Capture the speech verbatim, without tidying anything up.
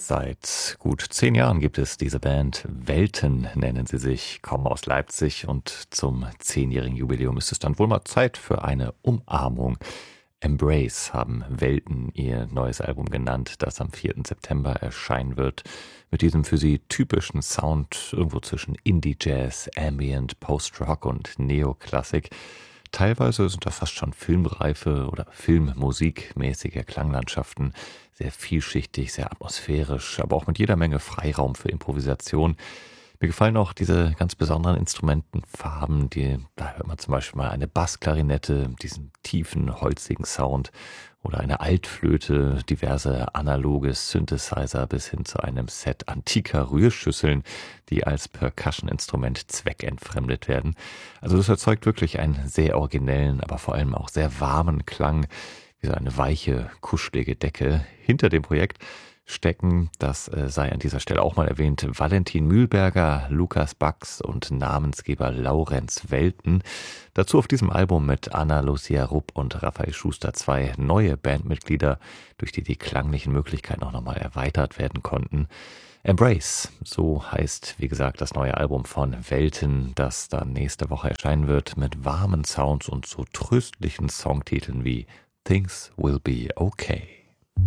Seit gut zehn Jahren gibt es diese Band. Welten nennen sie sich, kommen aus Leipzig und zum zehnjährigen Jubiläum ist es dann wohl mal Zeit für eine Umarmung. Embrace haben Welten ihr neues Album genannt, das am vierten September erscheinen wird. Mit diesem für sie typischen Sound irgendwo zwischen Indie-Jazz, Ambient, Post-Rock und Neoklassik. Teilweise sind da fast schon filmreife oder filmmusikmäßige Klanglandschaften, sehr vielschichtig, sehr atmosphärisch, aber auch mit jeder Menge Freiraum für Improvisation. Mir gefallen auch diese ganz besonderen Instrumentenfarben, die, da hört man zum Beispiel mal eine Bassklarinette, diesen tiefen, holzigen Sound oder eine Altflöte, diverse analoge Synthesizer bis hin zu einem Set antiker Rührschüsseln, die als Percussion-Instrument zweckentfremdet werden. Also das erzeugt wirklich einen sehr originellen, aber vor allem auch sehr warmen Klang, wie so eine weiche, kuschelige Decke. Hinter dem Projekt stecken, das äh, sei an dieser Stelle auch mal erwähnt, Valentin Mühlberger, Lukas Bax und Namensgeber Laurenz Welten. Dazu auf diesem Album mit Anna Lucia Rupp und Raphael Schuster zwei neue Bandmitglieder, durch die die klanglichen Möglichkeiten auch nochmal erweitert werden konnten. Embrace, so heißt, wie gesagt, das neue Album von Welten, das dann nächste Woche erscheinen wird, mit warmen Sounds und so tröstlichen Songtiteln wie Things Will Be Okay.